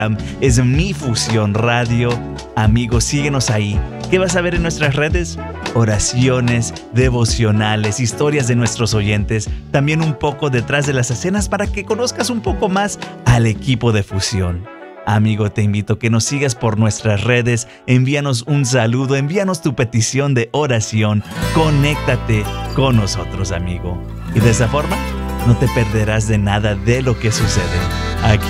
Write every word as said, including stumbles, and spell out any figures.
es Mi Fusión Radio. Amigos, síguenos ahí. ¿Qué vas a ver en nuestras redes? Oraciones, devocionales, historias de nuestros oyentes, también un poco detrás de las escenas para que conozcas un poco más al equipo de Fusión. Amigo, te invito a que nos sigas por nuestras redes, envíanos un saludo, envíanos tu petición de oración, conéctate con nosotros, amigo. Y de esa forma, no te perderás de nada de lo que sucede aquí